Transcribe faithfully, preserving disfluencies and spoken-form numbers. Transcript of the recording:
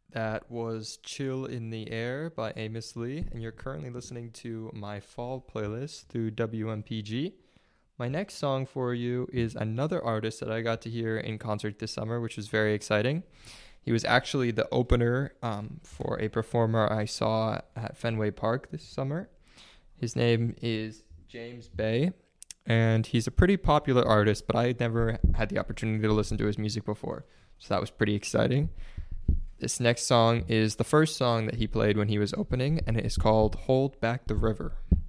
That was Chill in the Air by Amos Lee, and you're currently listening to my fall playlist through W M P G. My next song for you is another artist that I got to hear in concert this summer, which was very exciting. He was actually the opener um, for a performer I saw at Fenway Park this summer. His name is James Bay, and he's a pretty popular artist, but I had never had the opportunity to listen to his music before, so that was pretty exciting. This next song is the first song that he played when he was opening, and it is called Hold Back the River.